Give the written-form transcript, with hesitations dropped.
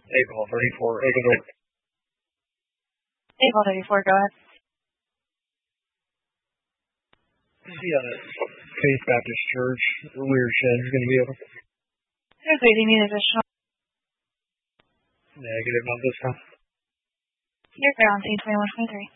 April 34. April April 34, go ahead. Faith Baptist Church, Weird Shed is going to be open. Okay, do you need additional? Negative on this time. You're clear on C2123.